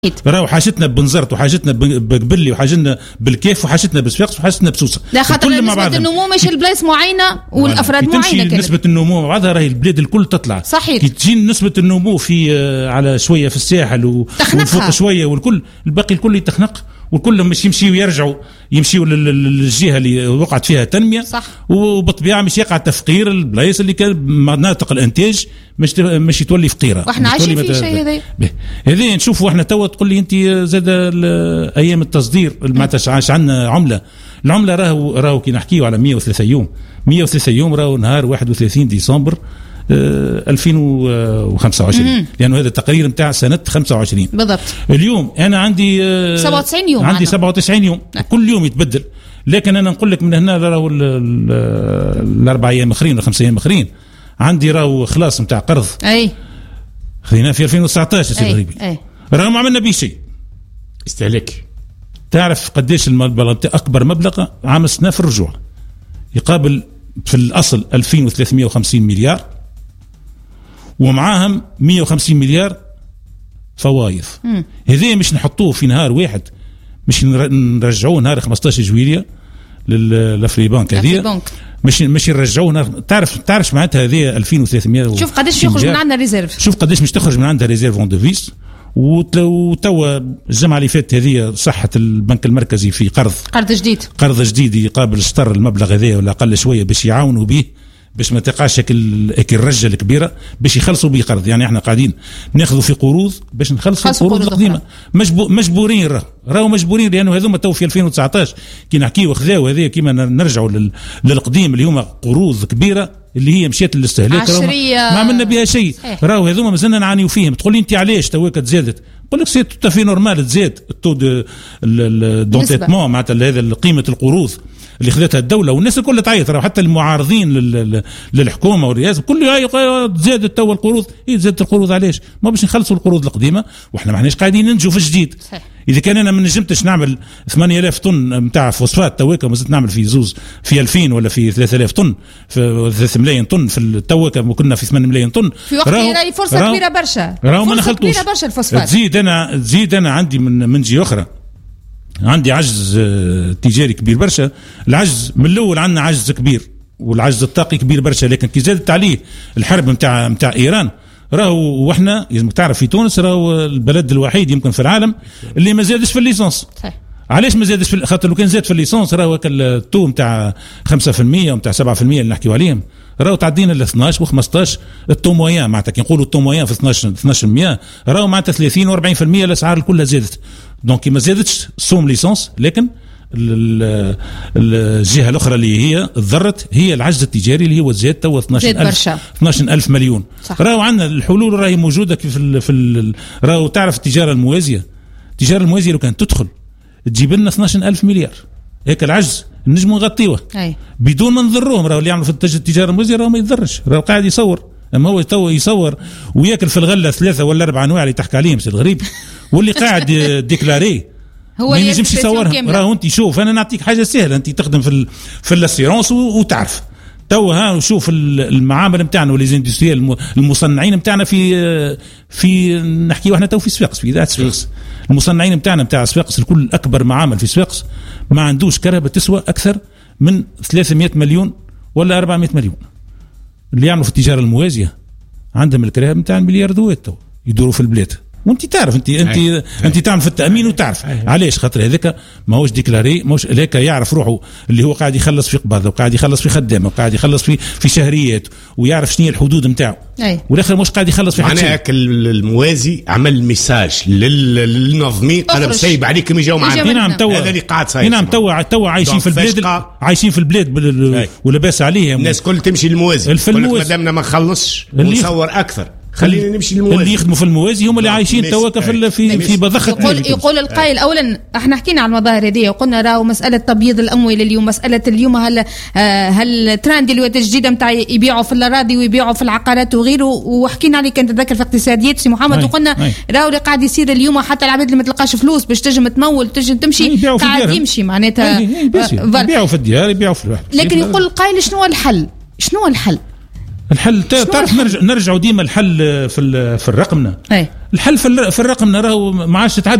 راهو حاجتنا بنزرت وحاجتنا بقبلي وحاجتنا بالكيف وحاجتنا بصفاقس وحاجتنا بسوسه. لا خاطر نسبة النمو مش البلايص معينة والافراد معينة كانت. نسبة النمو مع بعضها راهي البلاد الكل تطلع. صحيح. كي تجي نسبة النمو في على شوية في الساحل والفوق شوية والكل الباقي الكل يتخنق والكل مش يمشيوا يرجعوا يمشيوا للجهة اللي وقعت فيها تنمية. صح. وبالطبيعة مش يقع تفقير البلايص اللي كان مناطق الانتاج مش تولي فقيرة. واحنا عايشين في شيء هذا نشوفوا احنا توا تقول لي انت زاد ايام التصدير معناتها عاش عندنا العملة راهو كي نحكيوا على 103 يوم راهو نهار 31 ديسمبر 2025 لأنه هذا التقرير نتاع سنة 25 بالضبط. اليوم أنا عندي 97 يوم عندي 97 يوم كل يوم يتبدل. لكن أنا نقول لك من هنا راهو الأربع أيام آخرين ولا 5 أيام آخرين عندي راهو خلاص نتاع قرض خذيناه في 2019 سي غريبي راهو ما عملنا به شيء استهلاك. تعرف قديش المبلغ أكبر مبلغ عامسنا في الرجوع يقابل في الأصل 2350 مليار ومعاهم 150 مليار فوايض. هذا مش نحطوه في نهار واحد مش نرجعوه نهار 15 جويلية للافري بانك هذه مش يرجعوه نهار. تعرف معناتها هذه 2300. شوف قديش يخرج من عندنا ريزيرف. شوف قديش مش تخرج من عندها ريزيرف اون ديفيس. وتوا الجمعة اللي فاتت هذه صحة البنك المركزي في قرض جديد يقابل الشطر المبلغ هذا ولا أقل شوية باش يعاونوا به باش ما تقعش الرجة الكبيرة باش يخلصوا به قرض. يعني احنا قاعدين ناخذوا في قروض باش نخلصوا القروض القديمة. مجبورين راهو مجبورين لأنه هذوما تو في 2019 كي نحكيوا خذاو هذه كيما نرجعوا للقديم اللي هما قروض كبيرة اللي هي مشيت للاستهلاك ما عملنا بها شيء. راهو هذوما مازلنا نعانيوا فيهم. تقول لي انت علاش توك تزادت؟ نقول لك سي تو في نورمال تزاد التو دونتيتمون معناتها هذا قيمة القروض اللي خذتها الدولة والناس الكل تعيط. راهو حتى المعارضين للحكومة والرئاسة كل زادت تو القروض. زادت القروض علاش؟ ما باش نخلصوا القروض القديمة واحنا ما احناش قاعدين ننجوا في الجديد. إذا كان أنا ما نجمتش نعمل 8000 طن متاع فوسفات تويكا وزدت نعمل في 2000 ولا في 3000 طن في 3 ملايين طن في التويكا وكنا في 8 ملايين طن في وقت راهي فرصة كبيرة برشا. فرصة كبيرة برشا الفوسفات. تزيد أنا عندي من جهة أخرى عندي عجز تجاري كبير برشا. العجز من الأول عندنا عجز كبير والعجز الطاقي كبير برشا. لكن كي زادت عليه الحرب متاع إيران راهو واحنا لازم تعرف في تونس راهو البلد الوحيد يمكن في العالم اللي ما زادش في الليسانس. علاش ما زادش في خاطر لو كان زاد في الليسانس راهو التو نتاع 5% ونتاع 7% اللي نحكيو عليهم راهو تعدينا ل 12 و15 التو مويان معناتها كي نقولوا التو مويان في 12% راهو معناتها 30 و40% الاسعار الكلها زادت. دونك ما زادتش سوم ليسانس لكن الجهة الأخرى اللي هي تضرت هي العجز التجاري اللي هو زاد توا 12,000 مليون. راهو عندنا الحلول راهي موجودة في راهو تعرف التجارة الموازية لو كانت تدخل تجيب لنا 12,000 مليار هيك العجز نجموا نغطيوه بدون ما نضروهم. راهو اللي يعملوا في التجارة الموازية راهو ما يضرش راهو قاعد يصور. اما هو تو يصور وياكل في الغلة 3 ولا 4 أنواع اللي تحكي عليهم سي الغريب واللي قاعد ديكلاري هو ينجمش يصورها. راهو انت شوف انا نعطيك حاجه سهله انت تخدم في الاسيرونس وتعرف تو ها وشوف المعامل نتاعنا وليزاندستريال المصنعين نتاعنا في نحكيو احنا تو في صفاقس في ذات صفاقس المصنعين نتاعنا نتاع صفاقس الكل اكبر معامل في صفاقس ما عندوش كهرباء تسوى اكثر من 300 مليون ولا 400 مليون. اللي يعملوا في التجاره الموازيه عندهم الكهرباء نتاع الملياردوات تو يدوروا في البلاد. وانت تعرف انت تعمل في التامين وتعرف علاش خاطر هذاك ماهوش ديكلاري ماهوش هذاك يعرف روحه اللي هو قاعد يخلص في قبضه وقاعد يخلص في خدامه وقاعد يخلص في شهريات ويعرف شنو هي الحدود نتاعو والاخر مش قاعد يخلص في حاجه. معناها الموازي عمل ميساج للنظمين انا بسيب عليكم يجاو معنا. هذا اللي قاعد صاير. نعم توا عايشين في البلاد ولباس عليهم الناس كل تمشي للموازي ما دامنا ما نخلصش ونصور اكثر خلينا نمشي للموازي. اللي يخدموا في الموازي هم اللي عايشين توك في بضخة. يقول القائل اولا احنا حكينا على المظاهر هذه وقلنا راهو مساله تبييض الاموال اليوم مساله اليوم هل تراند اللي هو تجديد نتاع يبيعوا في الاراضي ويبيعوا في العقارات وغيره وحكينا عليه كانت تذكر في اقتصاديات سي محمد وقلنا راهو اللي قاعد يصير اليوم حتى العباد اللي ما تلقاش فلوس باش تجم تمول تجم تمشي قاعد يمشي معناتها يبيعوا في الديار يبيعوا في الواحد. لكن يقول القائل شنو الحل الحل تعرف نرجعوا ديما الحل في الرقمنة الحل في الرقم، نراه ما عادش